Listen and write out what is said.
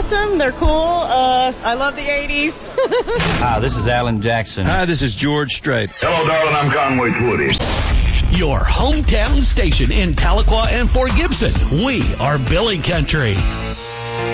awesome. They're cool. I love the 80s. Hi, this is Alan Jackson. Hi, this is George Strait. Hello, darling. I'm Conway Twitty. Your hometown station in Tahlequah and Fort Gibson. We are Billy Country.